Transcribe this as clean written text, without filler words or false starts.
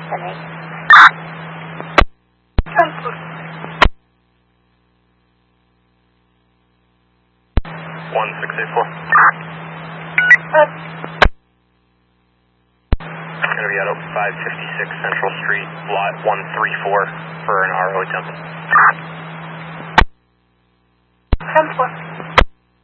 10-8. 1684. Going to be out of 556 Central Street, lot 134 for an RO attempt. 10-4.